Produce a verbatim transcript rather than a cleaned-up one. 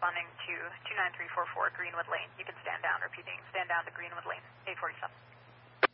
responding to two nine three four four Greenwood Lane. You can stand down, repeating, stand down to Greenwood Lane, eight forty-seven.